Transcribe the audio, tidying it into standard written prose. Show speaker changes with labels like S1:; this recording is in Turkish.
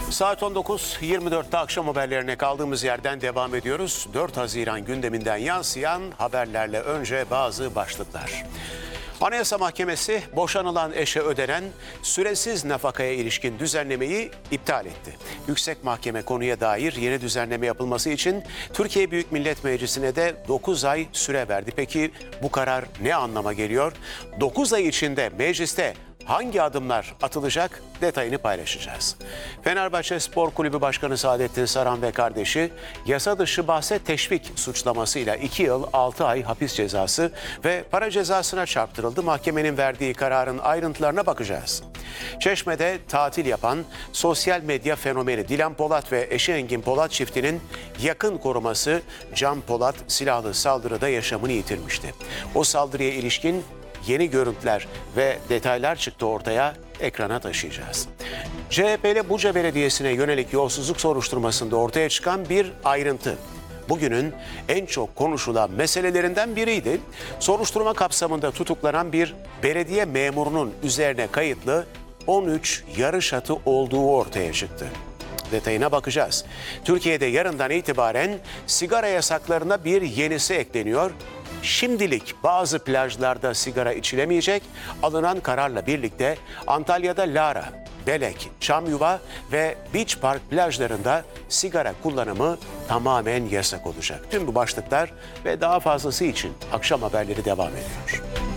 S1: Saat 19.24'te akşam haberlerine kaldığımız yerden devam ediyoruz. 4 Haziran gündeminden yansıyan haberlerle önce bazı başlıklar. Anayasa Mahkemesi boşanılan eşe ödenen süresiz nafakaya ilişkin düzenlemeyi iptal etti. Yüksek Mahkeme konuya dair yeni düzenleme yapılması için Türkiye Büyük Millet Meclisi'ne de 9 ay süre verdi. Peki bu karar ne anlama geliyor? 9 ay içinde mecliste hangi adımlar atılacak, detayını paylaşacağız. Fenerbahçe Spor Kulübü Başkanı Saadettin Saran ve kardeşi yasa dışı bahse teşvik suçlamasıyla 2 yıl 6 ay hapis cezası ve para cezasına çarptırıldı. Mahkemenin verdiği kararın ayrıntılarına bakacağız. Çeşme'de tatil yapan sosyal medya fenomeni Dilan Polat ve eşi Engin Polat çiftinin yakın koruması Can Polat silahlı saldırıda yaşamını yitirmişti. O saldırıya ilişkin yeni görüntüler ve detaylar çıktı ortaya, ekrana taşıyacağız. CHP'li Buca Belediyesi'ne yönelik yolsuzluk soruşturmasında ortaya çıkan bir ayrıntı. Bugünün en çok konuşulan meselelerinden biriydi. Soruşturma kapsamında tutuklanan bir belediye memurunun üzerine kayıtlı 13 yarış atı olduğu ortaya çıktı. Detayına bakacağız. Türkiye'de yarından itibaren sigara yasaklarına bir yenisi ekleniyor. Şimdilik bazı plajlarda sigara içilemeyecek. Alınan kararla birlikte Antalya'da Lara, Belek, Çamyuva ve Beach Park plajlarında sigara kullanımı tamamen yasak olacak. Tüm bu başlıklar ve daha fazlası için akşam haberleri devam ediyor.